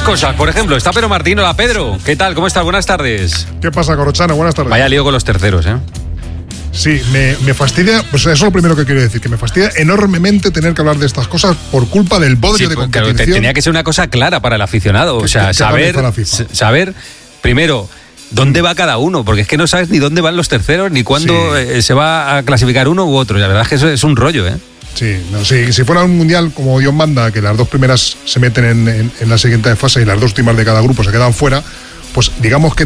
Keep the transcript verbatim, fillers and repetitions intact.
cosas. Por ejemplo, está Pedro Martín. Hola, Pedro. ¿Qué tal? ¿Cómo estás? Buenas tardes. ¿Qué pasa, Corrochano? Buenas tardes. Vaya lío con los terceros, ¿eh? Sí, me, me fastidia, pues eso es lo primero que quiero decir, que me fastidia enormemente tener que hablar de estas cosas por culpa del bodrio Sí, de competición. Pero tenía que ser una cosa clara para el aficionado. O sea, que saber, saber, primero, dónde va cada uno, porque es que no sabes ni dónde van los terceros, ni cuándo sí. eh, se va a clasificar uno u otro. La verdad es que eso es un rollo, ¿eh? Sí, no, sí, si fuera un mundial como Dios manda, que las dos primeras se meten en, en, en la siguiente fase y las dos últimas de cada grupo se quedan fuera, pues digamos que